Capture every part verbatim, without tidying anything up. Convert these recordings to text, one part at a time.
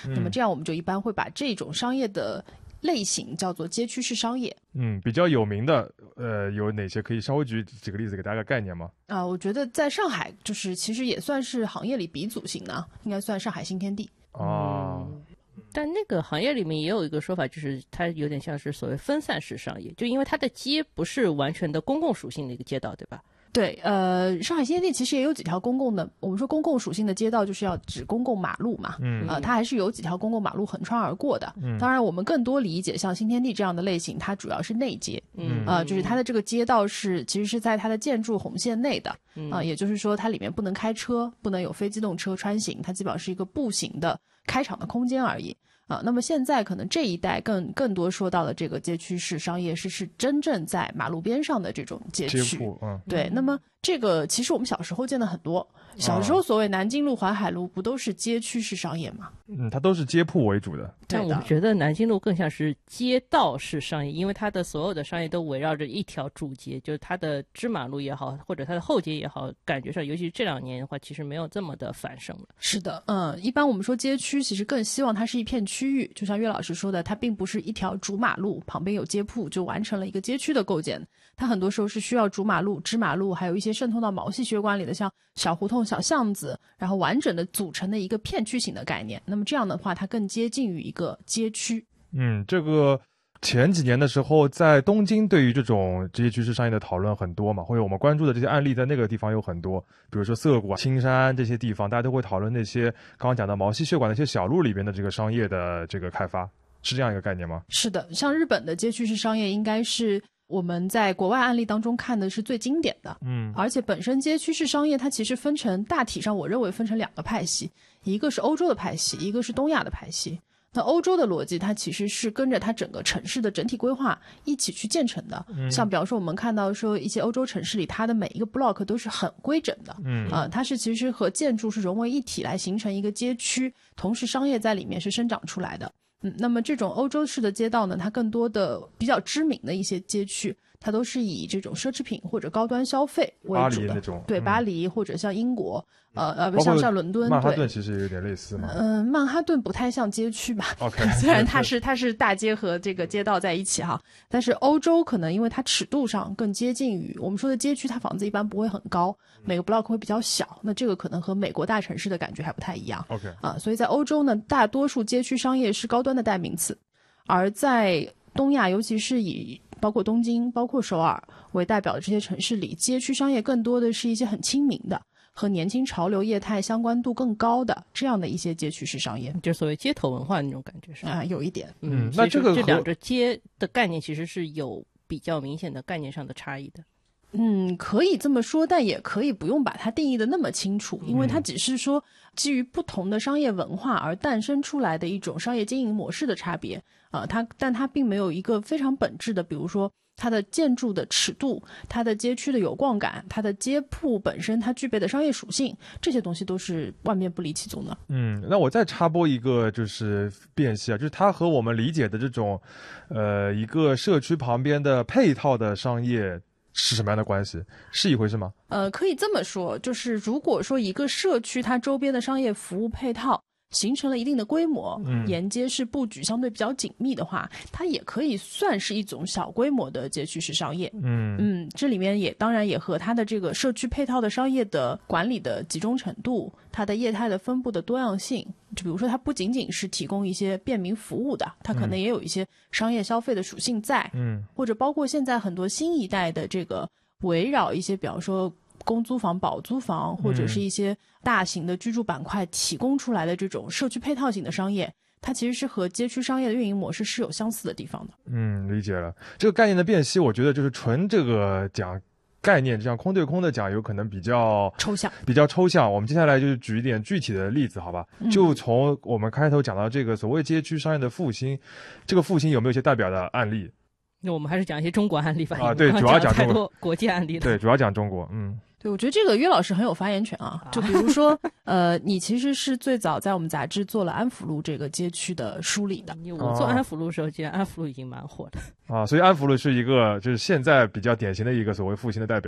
嗯、那么这样我们就一般会把这种商业的类型叫做街区式商业。 嗯，比较有名的呃有哪些？可以稍微举几个例子给大家个概念吗？ 啊、呃，我觉得在上海就是其实也算是行业里鼻祖型的，应该算上海新天地。 哦、 嗯，但那个行业里面也有一个说法，就是它有点像是所谓分散式商业，就因为它的街不是完全的公共属性的一个街道，对吧？ 对，呃，上海新天地其实也有几条公共的，我们说公共属性的街道就是要指公共马路嘛， 嗯， 呃，它还是有几条公共马路横穿而过的。嗯，当然我们更多理解像新天地这样的类型，它主要是内街，嗯，呃，就是它的这个街道是其实是在它的建筑红线内的，啊、嗯呃，也就是说它里面不能开车，不能有非机动车穿行，它基本上是一个步行的开场的空间而已。啊，那么现在可能这一代更更多说到的这个街区式商业是是真正在马路边上的这种街区， 街铺，嗯， 对。那么这个其实我们小时候见的很多，小时候所谓南京路、淮海路不都是街区式商业吗？ 嗯，它都是街铺为主的。 但我觉得南京路更像是街道式商业，因为它的所有的商业都围绕着一条主街，就是它的支马路也好，或者它的后街也好，感觉上尤其是这两年的话，其实没有这么的繁盛了。 是的，嗯，一般我们说街区，其实更希望它是一片区域，就像岳老师说的，它并不是一条主马路旁边有街铺就完成了一个街区的构建，它很多时候是需要主马路、支马路，还有一些渗透到毛细血管里的像小胡同、小巷子，然后完整的组成的一个片区型的概念。那么这样的话，它更接近于一个街区。 嗯，这个前几年的时候，在东京对于这种街区式商业的讨论很多嘛，或者我们关注的这些案例在那个地方有很多，比如说涩谷、青山这些地方，大家都会讨论那些刚刚讲的毛细血管的一些小路里边的这个商业的这个开发，是这样一个概念吗？ 是的，像日本的街区式商业应该是我们在国外案例当中看的是最经典的，嗯，而且本身街区式商业它其实分成大体上我认为分成两个派系，一个是欧洲的派系，一个是东亚的派系。那欧洲的逻辑它其实是跟着它整个城市的整体规划一起去建成的，嗯，像比方说我们看到说一些欧洲城市里它的每一个 block 都是很规整的，嗯啊、呃，它是其实和建筑是融为一体来形成一个街区，同时商业在里面是生长出来的。嗯，那么这种欧洲式的街道呢，它更多的比较知名的一些街区，它都是以这种奢侈品或者高端消费为主的。 巴黎那种， 对， 嗯、 巴黎或者像英国，呃呃，不像像伦敦， 曼哈顿其实有点类似嘛。 嗯、呃，曼哈顿不太像街区吧 ？OK， 虽然它是它是大街和这个街道在一起哈，但是欧洲可能因为它尺度上更接近于我们说的街区，它房子一般不会很高，每个 block 会比较小，那这个可能和美国大城市的感觉还不太一样。 OK， 啊，所以在欧洲呢，大多数街区商业是高端的代名词。而在东亚，尤其是以包括东京、包括首尔为代表的这些城市里，街区商业更多的是一些很亲民的、和年轻潮流业态相关度更高的这样的一些街区式商业， 就所谓街头文化那种感觉是吧？ 啊、呃，有一点。 嗯，那这个这两个街的概念其实是有比较明显的概念上的差异的。 嗯，可以这么说，但也可以不用把它定义的那么清楚，因为它只是说基于不同的商业文化而诞生出来的一种商业经营模式的差别啊、呃，它但它并没有一个非常本质的，比如说它的建筑的尺度、它的街区的有逛感、它的街铺本身它具备的商业属性，这些东西都是万变不离其宗的。 嗯，那我再插播一个就是辨析啊，就是它和我们理解的这种，呃，一个社区旁边的配套的商业是什么样的关系？是一回事吗？ 呃，可以这么说，就是如果说一个社区它周边的商业服务配套形成了一定的规模，嗯，沿街是布局相对比较紧密的话，它也可以算是一种小规模的街区式商业。嗯嗯，这里面也当然也和它的这个社区配套的商业的管理的集中程度，它的业态的分布的多样性，就比如说它不仅仅是提供一些便民服务的，它可能也有一些商业消费的属性在，嗯，或者包括现在很多新一代的这个围绕一些比方说公租房、保租房或者是一些大型的居住板块提供出来的这种社区配套型的商业，它其实是和街区商业的运营模式是有相似的地方的。 嗯，理解了。这个概念的辨析，我觉得就是纯这个讲概念，这样空对空的讲，有可能比较抽象， 比较抽象。我们接下来就举一点具体的例子，好吧？嗯、就从我们开头讲到这个所谓街区商业的复兴，这个复兴有没有一些代表的案例？ 那我们还是讲一些中国案例吧。 啊，对，主要讲太多国际案例了。 对，主要讲中国。嗯， 对，我觉得这个岳老师很有发言权啊。就比如说，呃，你其实是最早在我们杂志做了安福路这个街区的梳理的。 我做安福路的时候，其实安福路已经蛮火的啊，所以安福路是一个就是现在比较典型的一个所谓复兴的代表。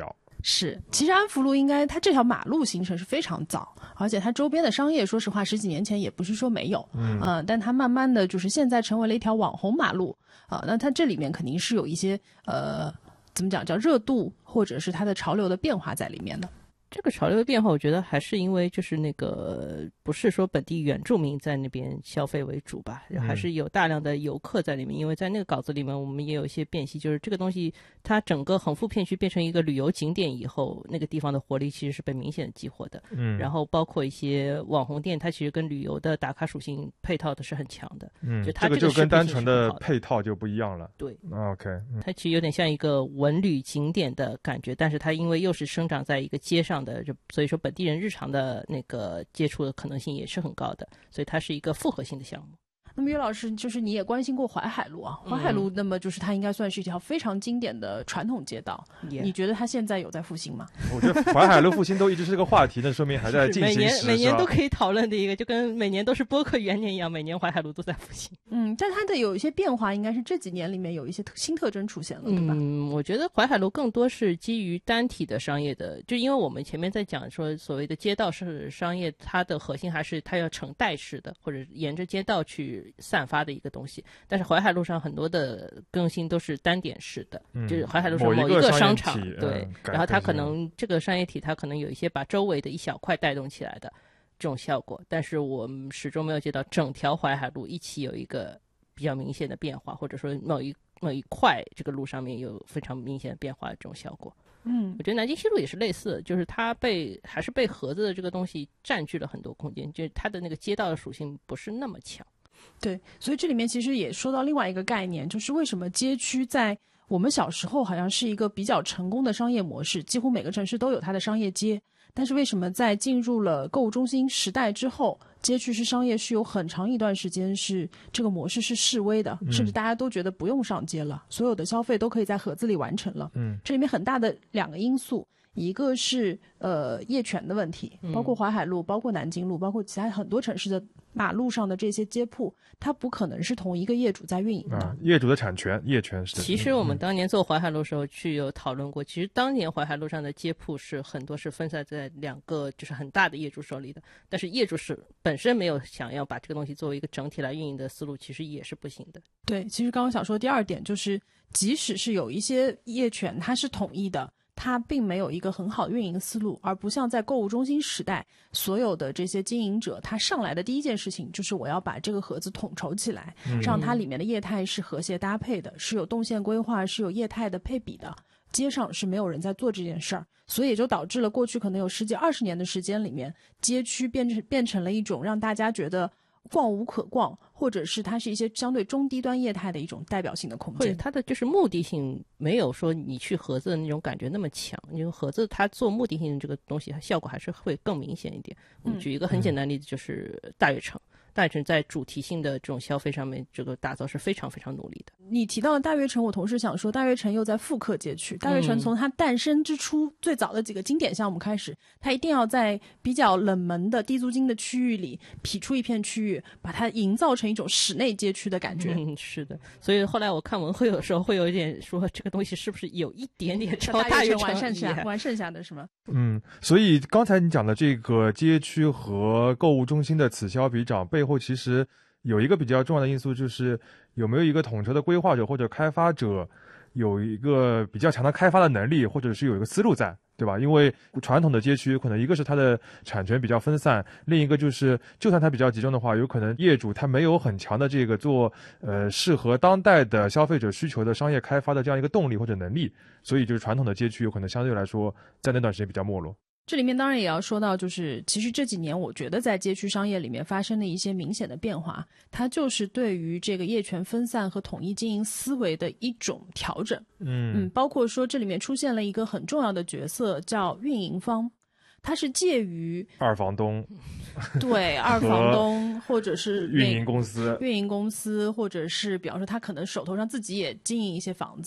是，其实安福路应该它这条马路形成是非常早，而且它周边的商业说实话十几年前也不是说没有，嗯、呃，但它慢慢的就是现在成为了一条网红马路啊、呃，那它这里面肯定是有一些呃怎么讲叫热度或者是它的潮流的变化在里面的。 这个潮流的变化，我觉得还是因为就是那个不是说本地原住民在那边消费为主吧，嗯、还是有大量的游客在里面。因为在那个稿子里面，我们也有一些辨析，就是这个东西它整个横幅片区变成一个旅游景点以后，那个地方的活力其实是被明显的激活的。嗯，然后包括一些网红店，它其实跟旅游的打卡属性配套的是很强的。 嗯， 就它这个就跟单纯的配套就不一样了。 对 ，OK，、嗯、 它其实有点像一个文旅景点的感觉，但是它因为又是生长在一个街上的，就所以说本地人日常的那个接触的可能性也是很高的，所以它是一个复合性的项目。 那么岳老师，就是你也关心过淮海路啊，淮海路，那么就是它应该算是一条非常经典的传统街道。Yeah. 你觉得它现在有在复兴吗？ 我觉得淮海路复兴都一直是个话题，那说明还在进行时。 每年每年都可以讨论的一个，就跟每年都是播客元年一样，每年淮海路都在复兴。 嗯，但它的有一些变化，应该是这几年里面有一些新特征出现了，对吧？ 嗯，我觉得淮海路更多是基于单体的商业的，就因为我们前面在讲说所谓的街道式商业，它的核心还是它要呈带式的，或者沿着街道去散发的一个东西，但是淮海路上很多的更新都是单点式的，嗯、就是淮海路上某一个商场，对、嗯，然后它可能这个商业体它可能有一些把周围的一小块带动起来的这种效果，但是我们始终没有接到整条淮海路一起有一个比较明显的变化，或者说某一某一块这个路上面有非常明显的变化的这种效果。嗯，我觉得南京西路也是类似的，就是它被还是被盒子的这个东西占据了很多空间，就是它的那个街道的属性不是那么强。 对，所以这里面其实也说到另外一个概念，就是为什么街区在我们小时候好像是一个比较成功的商业模式，几乎每个城市都有它的商业街，但是为什么在进入了购物中心时代之后，街区式商业是有很长一段时间是这个模式是式微的、嗯、甚至大家都觉得不用上街了，所有的消费都可以在盒子里完成了。嗯，这里面很大的两个因素，一个是呃业权的问题，包括淮海路、包括南京路、包括其他很多城市的马路上的这些街铺，它不可能是同一个业主在运营的、啊、 业主的产权业权是。 其实我们当年做淮海路的时候去有讨论过、嗯、其实当年淮海路上的街铺是很多是分散在两个就是很大的业主手里的，但是业主是本身没有想要把这个东西作为一个整体来运营的思路，其实也是不行的。 对，其实刚刚想说第二点就是即使是有一些业权它是统一的，它并没有一个很好运营思路，而不像在购物中心时代，所有的这些经营者他上来的第一件事情就是我要把这个盒子统筹起来、嗯、让它里面的业态是和谐搭配的，是有动线规划，是有业态的配比的，街上是没有人在做这件事儿，所以也就导致了过去可能有十几二十年的时间里面，街区变成变成了一种让大家觉得逛无可逛，或者是它是一些相对中低端业态的一种代表性的空间， 或者它的就是目的性没有说你去盒子的那种感觉那么强，因为盒子它做目的性的这个东西效果还是会更明显一点。我们举一个很简单的例子，就是大悦城。大悦城在主题性的这种消费上面，这个打造是非常非常努力的。 你提到的大悦城，我同时想说，大悦城又在复刻街区。大悦城从它诞生之初、嗯、最早的几个经典项目开始，它一定要在比较冷门的低租金的区域里劈出一片区域，把它营造成一种室内街区的感觉。 嗯，是的。所以后来我看文汇有时候会有一点说，这个东西是不是有一点点超大悦城完剩下完剩下的是吗？ 嗯，所以刚才你讲的这个街区和购物中心的此消彼长背后，其实有一个比较重要的因素，就是有没有一个统筹的规划者或者开发者有一个比较强的开发的能力，或者是有一个思路在，对吧？因为传统的街区可能一个是它的产权比较分散，另一个就是就算它比较集中的话，有可能业主他没有很强的这个做呃适合当代的消费者需求的商业开发的这样一个动力或者能力，所以就是传统的街区有可能相对来说在那段时间比较没落。 这里面当然也要说到，就是其实这几年我觉得在街区商业里面发生的一些明显的变化，它就是对于这个业权分散和统一经营思维的一种调整。嗯嗯，包括说这里面出现了一个很重要的角色叫运营方，它是介于二房东， 对二房东或者是运营公司、 运营公司，或者是比方说他可能手头上自己也经营一些房子。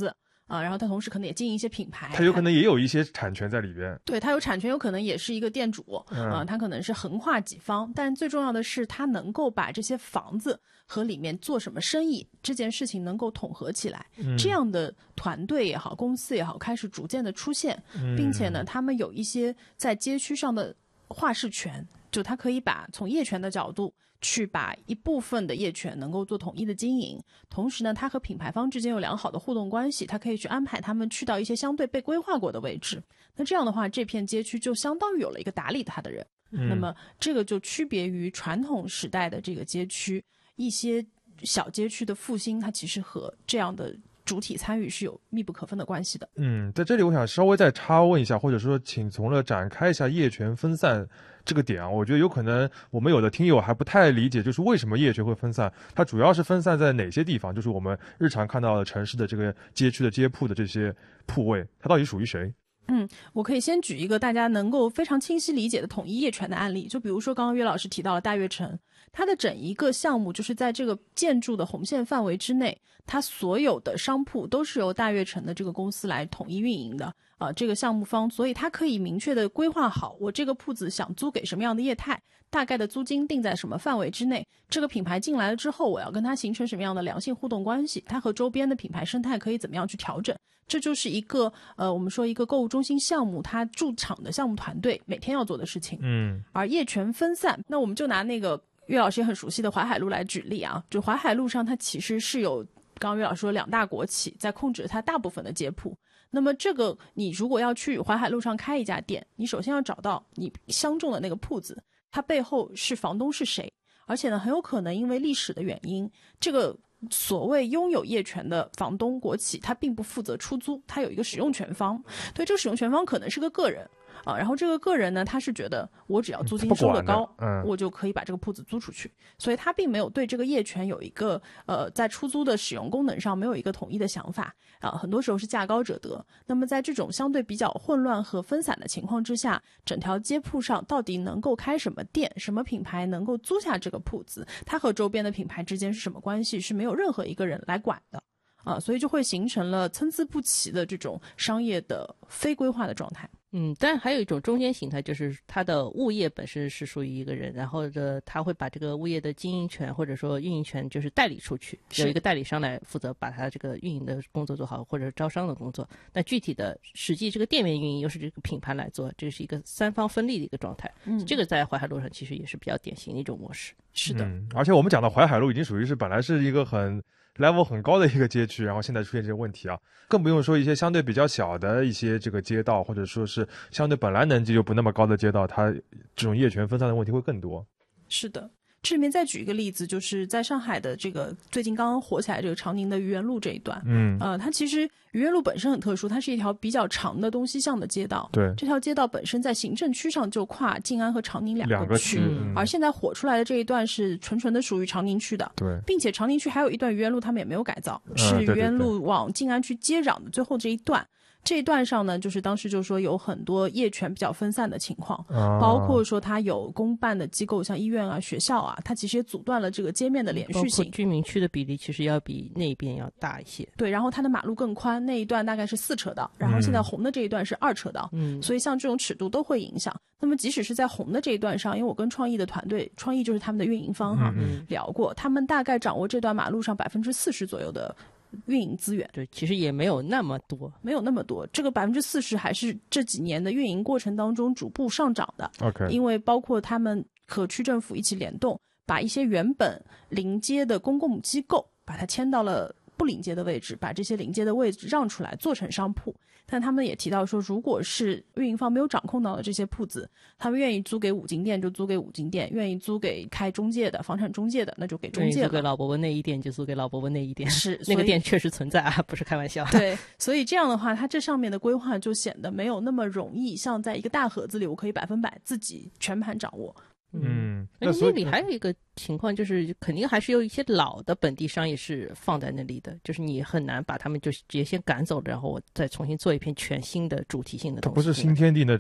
啊，然后它同时可能也经营一些品牌， 它有可能也有一些产权在里边。 对，它有产权，有可能也是一个店主，嗯、呃，它可能是横跨几方，但最重要的是，它能够把这些房子和里面做什么生意这件事情能够统合起来，嗯、这样的团队也好，公司也好，开始逐渐的出现，嗯、并且呢，他们有一些在街区上的话事权，就它可以把从业权的角度。去把一部分的业权能够做统一的经营，同时呢，它和品牌方之间有良好的互动关系，它可以去安排他们去到一些相对被规划过的位置。那这样的话，这片街区就相当于有了一个打理它的人。嗯、那么这个就区别于传统时代的这个街区，一些小街区的复兴，它其实和这样的主体参与是有密不可分的关系的。 嗯，在这里我想稍微再插问一下，或者说请从了展开一下业权分散这个点啊，我觉得有可能我们有的听友还不太理解，就是为什么业权会分散，它主要是分散在哪些地方？就是我们日常看到的城市的这个街区的街铺的这些铺位，它到底属于谁？ 嗯，我可以先举一个大家能够非常清晰理解的统一业权的案例，就比如说刚刚岳老师提到了大悦城，它的整一个项目就是在这个建筑的红线范围之内，它所有的商铺都是由大悦城的这个公司来统一运营的啊、呃，这个项目方，所以它可以明确的规划好我这个铺子想租给什么样的业态，大概的租金定在什么范围之内，这个品牌进来了之后，我要跟它形成什么样的良性互动关系，它和周边的品牌生态可以怎么样去调整，这就是一个呃，我们说一个购物中心项目它驻场的项目团队每天要做的事情。嗯，而业权分散，那我们就拿那个岳老师也很熟悉的淮海路来举例啊，就淮海路上它其实是有刚刚岳老师说两大国企在控制它大部分的街铺。那么这个你如果要去淮海路上开一家店，你首先要找到你相中的那个铺子，它背后是房东是谁，而且呢很有可能因为历史的原因，这个所谓拥有业权的房东国企他并不负责出租，他有一个使用权方，对，这个使用权方可能是个个人啊，然后这个个人呢，他是觉得我只要租金收得高，嗯，我就可以把这个铺子租出去，所以他并没有对这个业权有一个呃在出租的使用功能上没有一个统一的想法啊，很多时候是价高者得。那么在这种相对比较混乱和分散的情况之下，整条街铺上到底能够开什么店，什么品牌能够租下这个铺子，它和周边的品牌之间是什么关系，是没有任何一个人来管的啊，所以就会形成了参差不齐的这种商业的非规划的状态。 嗯，但还有一种中间形态，就是它的物业本身是属于一个人，然后的他会把这个物业的经营权或者说运营权就是代理出去，有一个代理商来负责把他这个运营的工作做好，或者招商的工作。但具体的实际这个店面运营又是这个品牌来做，这是一个三方分立的一个状态。嗯，这个在淮海路上其实也是比较典型的一种模式。 是的， 嗯，而且我们讲的淮海路已经属于是本来是一个很level 很高的一个街区，然后现在出现这个问题啊，更不用说一些相对比较小的一些这个街道，或者说是相对本来能级就不那么高的街道，它这种业权分散的问题会更多。 是的，这里面再举一个例子，就是在上海的这个最近刚刚火起来这个长宁的愚园路这一段，嗯，呃，它其实愚园路本身很特殊，它是一条比较长的东西向的街道。 对， 这条街道本身在行政区上就跨静安和长宁两个区，两个区嗯、而现在火出来的这一段是纯纯的属于长宁区的。 对， 并且长宁区还有一段愚园路他们也没有改造，嗯、是愚园路往静安区接壤的最后这一段。这一段上呢，就是当时就说有很多业权比较分散的情况，啊、包括说它有公办的机构，像医院啊、学校啊，它其实也阻断了这个街面的连续性。 包括居民区的比例其实要比那边要大一些。 对，然后它的马路更宽，那一段大概是四车道，然后现在红的这一段是二车道，嗯，所以像这种尺度都会影响。那么即使是在红的这一段上，因为我跟创意的团队，创意就是他们的运营方哈，嗯、聊过，他们大概掌握这段马路上百分之四十左右的运营资源。 对，其实也没有那么多， 没有那么多。这个百分之四十还是这几年的运营过程当中逐步上涨的。 OK， 因为包括他们和区政府一起联动，把一些原本临街的公共机构，把它迁到了不临街的位置，把这些临街的位置让出来，做成商铺。但他们也提到说，如果是运营方没有掌控到的这些铺子，他们愿意租给五金店就租给五金店，愿意租给开中介的房产中介的那就给中介了， 租给老伯伯内衣店就租给老伯伯内衣店， 是那个店确实存在啊，不是开玩笑。 对，所以这样的话，它这上面的规划就显得没有那么容易，像在一个大盒子里，我可以百分百自己全盘掌握。 嗯，那那里还有一个情况，就是肯定还是有一些老的本地商业是放在那里的，就是你很难把他们就直接先赶走，然后我再重新做一片全新的主题性的东西。 它不是新天地那种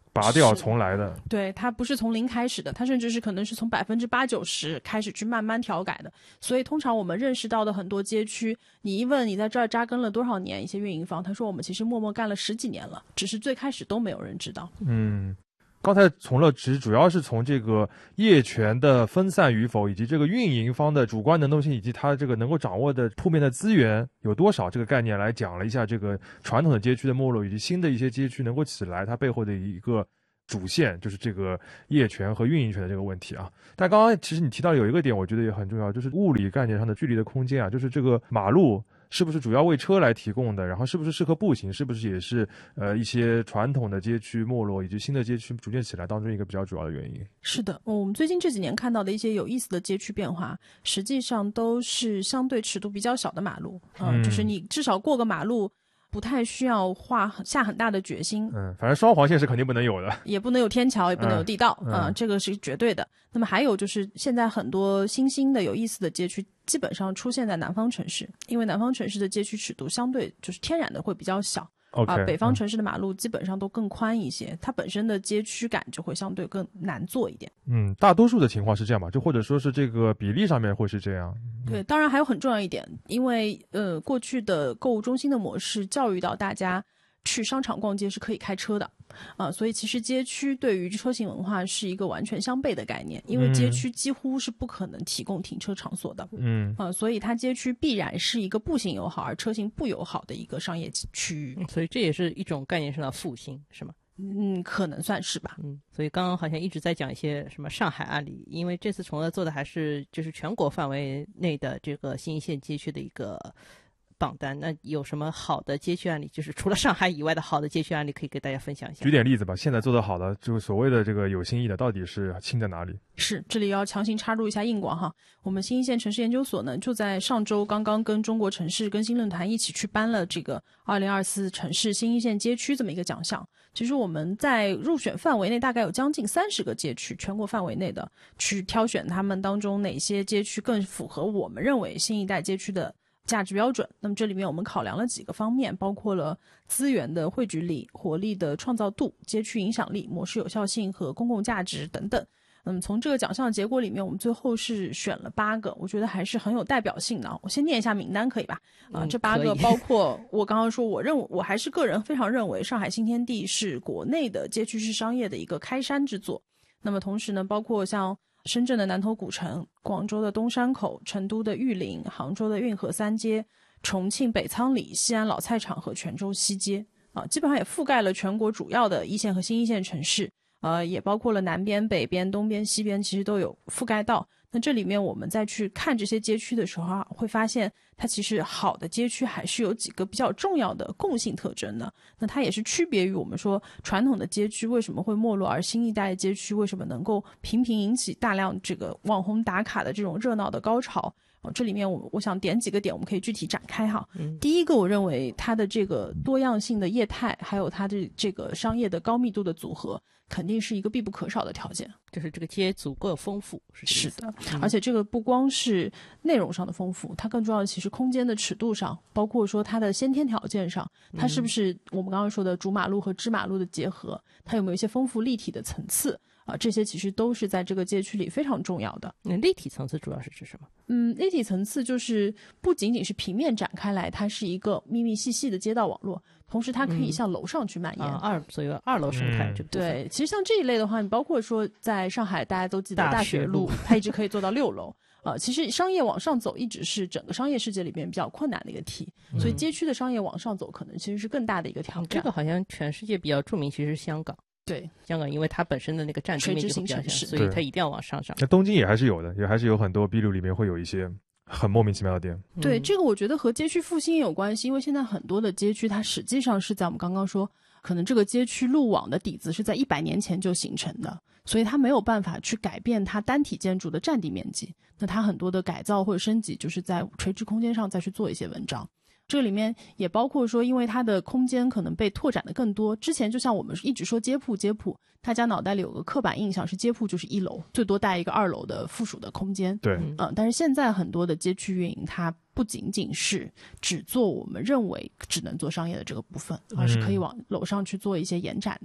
拔掉重来的。 对，它不是从零开始的，它甚至是可能是从百分之八九十开始去慢慢调改的。所以通常我们认识到的很多街区，你一问你在这儿扎根了多少年，一些运营方他说我们其实默默干了十几年了，只是最开始都没有人知道。 嗯，刚才从了只主要是从这个业权的分散与否，以及这个运营方的主观能动性，以及它这个能够掌握的铺面的资源有多少这个概念来讲了一下这个传统的街区的没落，以及新的一些街区能够起来它背后的一个主线，就是这个业权和运营权的这个问题啊。但刚刚其实你提到有一个点我觉得也很重要，就是物理概念上的距离的空间啊，就是这个马路是不是主要为车来提供的，然后是不是适合步行，是不是也是呃一些传统的街区没落以及新的街区逐渐起来当中一个比较主要的原因。 是的，我们最近这几年看到的一些有意思的街区变化，实际上都是相对尺度比较小的马路，呃、嗯，就是你至少过个马路不太需要花下很大的决心。 嗯，反正双黄线是肯定不能有的， 也不能有天桥，也不能有地道， 嗯， 呃嗯这个是绝对的。那么还有就是现在很多新兴的有意思的街区基本s上出现在南方城市，因为南方城市的街区尺度相对就是天然的会比较小。 Okay, 啊，北方城市的马路基本上都更宽一些，嗯，它本身的街区感就会相对更难做一点。 嗯，大多数的情况是这样吧，就或者说是这个比例上面会是这样。 对，当然还有很重要一点，因为呃过去的购物中心的模式教育到大家去商场逛街是可以开车的。啊，所以其实街区对于车行文化是一个完全相悖的概念，因为街区几乎是不可能提供停车场所的。 嗯， 啊，所以它街区必然是一个步行友好而车行不友好的一个商业区域。 所以这也是一种概念上的复兴，是吗？ 嗯，可能算是吧。 嗯，所以刚刚好像一直在讲一些什么上海案例，因为这次重乐做的还是就是全国范围内的这个新一线街区的一个榜单，那有什么好的街区案例，就是除了上海以外的好的街区案例可以给大家分享一下？ 举点例子吧，现在做得好的就是所谓的这个有新意的到底是新在哪里？ 是，这里要强行插入一下硬广哈。我们新一线城市研究所呢，就在上周刚刚跟中国城市更新论坛一起去颁了这个二零二四城市新一线街区这么一个奖项。其实我们在入选范围内大概有将近三十个街区，全国范围内的去挑选他们当中哪些街区更符合我们认为新一代街区的价值标准。那么这里面我们考量了几个方面，包括了资源的汇聚力、活力的创造度、街区影响力、模式有效性和公共价值等等。嗯，从这个奖项结果里面，我们最后是选了八个，我觉得还是很有代表性的。我先念一下名单，可以吧？啊、 嗯， 这八个包括我刚刚说，我认为我还是个人非常认为，上海新天地是国内的街区式商业的一个开山之作。那么同时呢，包括像深圳的南头古城、广州的东山口、成都的玉林、杭州的运河三街、重庆北仓里、西安老菜场和泉州西街啊，基本上也覆盖了全国主要的一线和新一线城市。呃，也包括了南边、北边、东边、西边，其实都有覆盖到。那这里面我们再去看这些街区的时候啊，会发现它其实好的街区还是有几个比较重要的共性特征的。那它也是区别于我们说传统的街区为什么会没落，而新一代街区为什么能够频频引起大量这个网红打卡的这种热闹的高潮。哦，这里面我我想点几个点，我们可以具体展开哈。 嗯， 第一个，我认为它的这个多样性的业态，还有它的这个商业的高密度的组合，肯定是一个必不可少的条件。 就是这个街足够丰富，是是的、 嗯， 而且这个不光是内容上的丰富，它更重要的其实空间的尺度上，包括说它的先天条件上，它是不是我们刚刚说的主马路和支马路的结合，它有没有一些丰富立体的层次啊？这些其实都是在这个街区里非常重要的。 那立体层次主要是指什么？ 嗯，立体层次就是不仅仅是平面展开来，它是一个密密细细的街道网络，同时它可以向楼上去蔓延。 嗯啊、二所谓二楼生态、嗯、这部分。 对，其实像这一类的话，你包括说在上海，大家都记得大学路，它一直可以做到六楼。呃，其实商业往上走一直是整个商业世界里面比较困难的一个题，所以街区的商业往上走可能其实是更大的一个挑战。 嗯、这个好像全世界比较著名，其实是香港。 对， 香港因为它本身的那个占地面积比较小，所以它一定要往上涨。 那东京也还是有的，也还是有很多 B 路里面会有一些很莫名其妙的店。 对，这个我觉得和街区复兴也有关系，因为现在很多的街区它实际上是在我们刚刚说，可能这个街区路网的底子是在一百年前就形成的，所以它没有办法去改变它单体建筑的占地面积。那它很多的改造或者升级，就是在垂直空间上再去做一些文章。这里面也包括说，因为它的空间可能被拓展的更多。之前就像我们一直说街铺街铺，大家脑袋里有个刻板印象是街铺就是一楼，最多带一个二楼的附属的空间。 对， 嗯，但是现在很多的街区运营，它不仅仅是只做我们认为只能做商业的这个部分，而是可以往楼上去做一些延展的。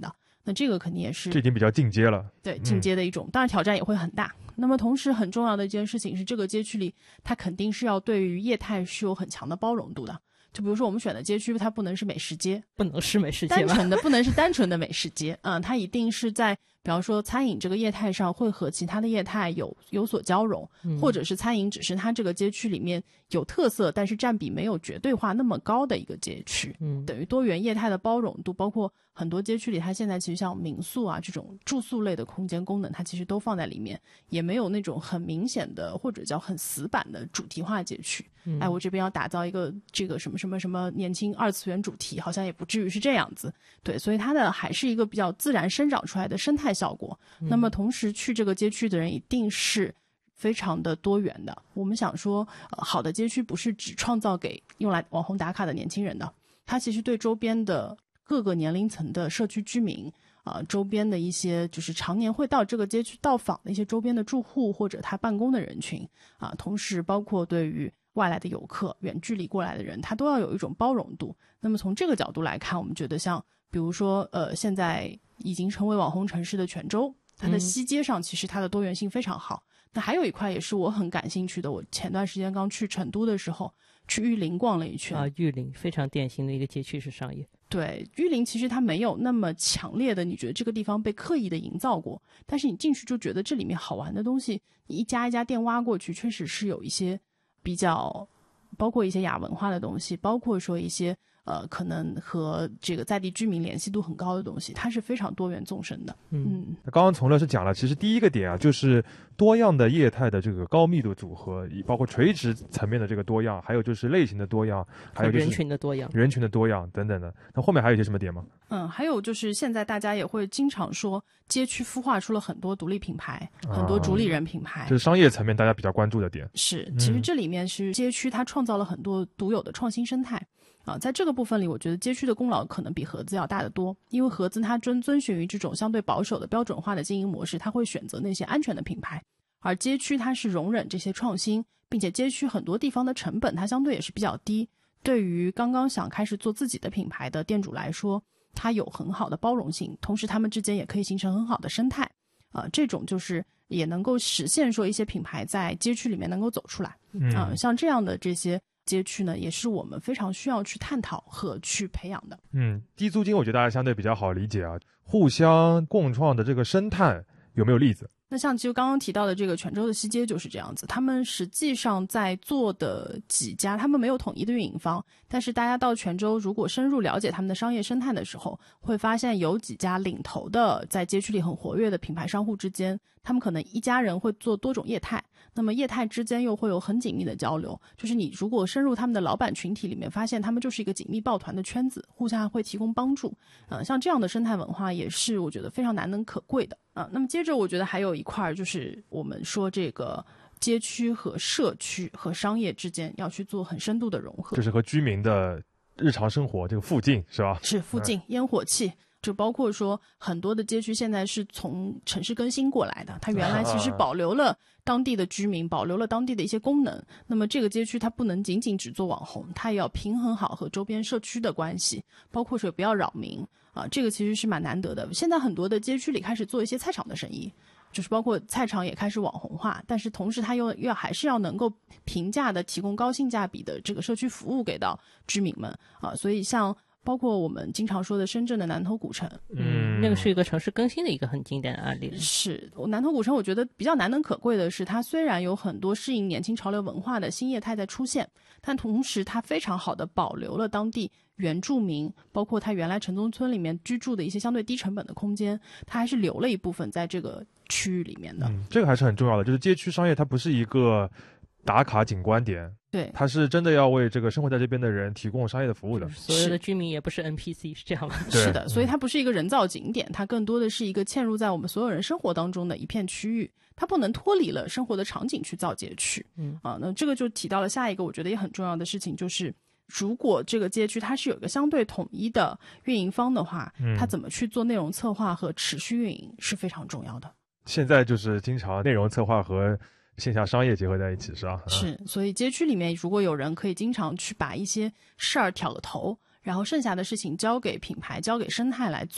那这个肯定也是这已经比较进阶了， 对进阶的一种、嗯、当然挑战也会很大。那么同时很重要的一件事情是，这个街区里它肯定是要对于业态是有很强的包容度的。就比如说我们选的街区，它不能是美食街， 不能是美食街， 单纯的不能是单纯的美食街，嗯，它一定是在比方说餐饮这个业态上会和其他的业态有有所交融、嗯、或者是餐饮只是它这个街区里面有特色，但是占比没有绝对化那么高的一个街区，嗯，等于多元业态的包容度，包括很多街区里它现在其实像民宿啊这种住宿类的空间功能，它其实都放在里面，也没有那种很明显的或者叫很死板的主题化街区、嗯、哎，我这边要打造一个这个什么什么什么年轻二次元主题，好像也不至于是这样子，对，所以它的还是一个比较自然生长出来的生态效果、嗯、那么同时去这个街区的人一定是非常的多元的。我们想说、呃、好的街区不是只创造给用来网红打卡的年轻人的，它其实对周边的各个年龄层的社区居民啊、呃，周边的一些就是常年会到这个街区到访的一些周边的住户或者他办公的人群啊、呃，同时包括对于外来的游客远距离过来的人，他都要有一种包容度。那么从这个角度来看，我们觉得像比如说呃，现在已经成为网红城市的泉州，它的西街上其实它的多元性非常好、嗯、那还有一块也是我很感兴趣的，我前段时间刚去成都的时候去玉林逛了一圈啊，玉林非常典型的一个街区是商业。 对，玉林其实它没有那么强烈的你觉得这个地方被刻意的营造过，但是你进去就觉得这里面好玩的东西，你一家一家店挖过去确实是有一些比较包括一些亚文化的东西，包括说一些呃，可能和这个在地居民联系度很高的东西，它是非常多元纵深的。嗯， 那刚刚从乐是讲了，其实第一个点啊，就是多样的业态的这个高密度组合，包括垂直层面的这个多样，还有就是类型的多样，还有就是人群的多样， 人群的多样等等的。那后面还有一些什么点吗？ 嗯，还有就是现在大家也会经常说，街区孵化出了很多独立品牌，啊、很多主理人品牌， 这是商业层面大家比较关注的点。 是，其实这里面是街区它创造了很多独有的创新生态。啊，在这个部分里，我觉得街区的功劳可能比盒子要大得多，因为盒子它遵遵循于这种相对保守的标准化的经营模式，它会选择那些安全的品牌，而街区它是容忍这些创新，并且街区很多地方的成本它相对也是比较低，对于刚刚想开始做自己的品牌的店主来说，它有很好的包容性，同时他们之间也可以形成很好的生态，啊、呃，这种就是也能够实现说一些品牌在街区里面能够走出来，嗯、呃，像这样的这些街区呢，也是我们非常需要去探讨和去培养的。 嗯，低租金我觉得大家相对比较好理解啊，互相共创的这个生态有没有例子？ 那像其实刚刚提到的这个泉州的西街就是这样子，他们实际上在做的几家，他们没有统一的运营方，但是大家到泉州如果深入了解他们的商业生态的时候，会发现有几家领头的在街区里很活跃的品牌商户之间，他们可能一家人会做多种业态，那么业态之间又会有很紧密的交流，就是你如果深入他们的老板群体里面，发现他们就是一个紧密抱团的圈子，互相会提供帮助。呃，像这样的生态文化也是我觉得非常难能可贵的。啊、呃，那么接着我觉得还有一块就是我们说这个街区和社区和商业之间要去做很深度的融合， 就是和居民的日常生活这个附近是吧？ 是附近、嗯、烟火气。就包括说很多的街区现在是从城市更新过来的，它原来其实保留了当地的居民，保留了当地的一些功能，那么这个街区它不能仅仅只做网红，它也要平衡好和周边社区的关系，包括说不要扰民啊，这个其实是蛮难得的。现在很多的街区里开始做一些菜场的生意，就是包括菜场也开始网红化，但是同时它又要还是要能够平价的提供高性价比的这个社区服务给到居民们啊，所以像包括我们经常说的深圳的南头古城， 嗯，那个是一个城市更新的一个很经典的案例。 是南头古城，我觉得比较难能可贵的是，它虽然有很多适应年轻潮流文化的新业态在出现，但同时它非常好的保留了当地原住民，包括它原来城中村里面居住的一些相对低成本的空间，它还是留了一部分在这个区域里面的。 嗯，这个还是很重要的，就是街区商业它不是一个打卡景观点， 对， 它是真的要为这个生活在这边的人提供商业的服务的。 所有的居民也不是 N P C， 是这样的。 是的，所以它不是一个人造景点，它更多的是一个嵌入在我们所有人生活当中的一片区域，它不能脱离了生活的场景去造街区。嗯啊，那这个就提到了下一个我觉得也很重要的事情，就是如果这个街区它是有一个相对统一的运营方的话，嗯，它怎么去做内容策划和持续运营是非常重要的。 现在就是经常内容策划和线下商业结合在一起，是吧？ 是，所以街区里面如果有人可以经常去把一些事儿挑个头，然后剩下的事情交给品牌交给生态来做，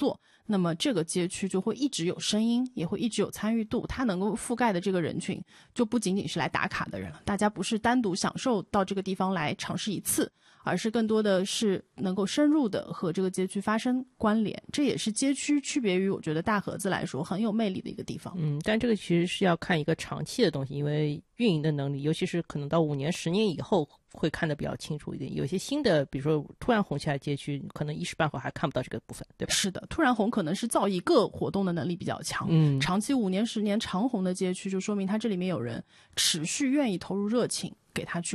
那么这个街区就会一直有声音，也会一直有参与度，它能够覆盖的这个人群就不仅仅是来打卡的人了，大家不是单独享受到这个地方来尝试一次，而是更多的是能够深入的和这个街区发生关联，这也是街区区别于我觉得大盒子来说很有魅力的一个地方。 嗯，但这个其实是要看一个长期的东西，因为运营的能力，尤其是可能到五年十年以后会看得比较清楚一点。有些新的比如说突然红起来街区，可能一时半会儿还看不到这个部分，对吧？ 是的，突然红可能是造一个活动的能力比较强， 嗯， 长期五年十年长红的街区就说明它这里面有人持续愿意投入热情给它去